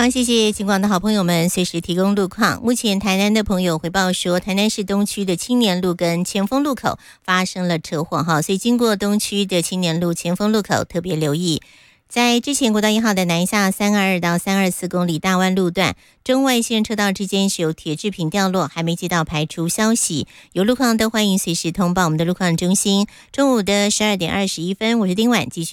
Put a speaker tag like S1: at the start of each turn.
S1: 好，谢谢警广的好朋友们随时提供路况。目前台南的朋友回报说，台南市东区的青年路跟前锋路口发生了车祸哈，所以经过东区的青年路、前锋路口特别留意。在之前国道1号的南下322到324公里大湾路段中外线车道之间是有铁制品掉落，还没接到排除消息。有路况都欢迎随时通报我们的路况中心。中午的12点21分，我是丁婉，继续。